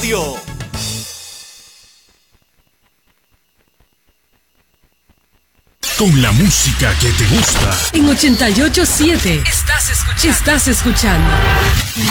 Radio. Con la música que te gusta. En 88.7 estás escuchando